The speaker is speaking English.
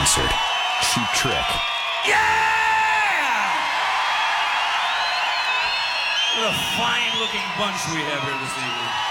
concert. Cheap Trick. Yeah! What a fine-looking bunch we have here this evening.